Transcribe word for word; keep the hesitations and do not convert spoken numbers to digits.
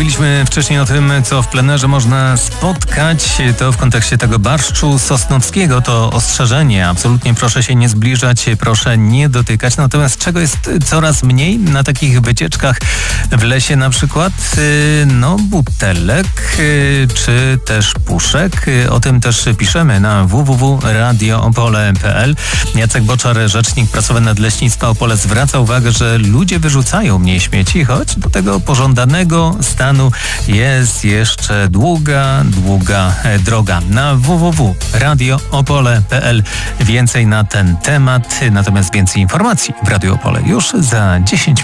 Mówiliśmy wcześniej o tym, co w plenerze można spotkać. To w kontekście tego barszczu sosnowskiego to ostrzeżenie. Absolutnie proszę się nie zbliżać, proszę nie dotykać. Natomiast czego jest coraz mniej na takich wycieczkach w lesie, na przykład no butelek czy też puszek. O tym też piszemy na w w w kropka radio opole kropka p l. Jacek Boczar, rzecznik prasowy Nadleśnictwa Opole, zwraca uwagę, że ludzie wyrzucają mniej śmieci, choć do tego pożądanego stanu jest jeszcze długa, długa droga. Na w w w kropka radio opole kropka p l więcej na ten temat, natomiast więcej informacji w Radio Opole już za dziesięć minut.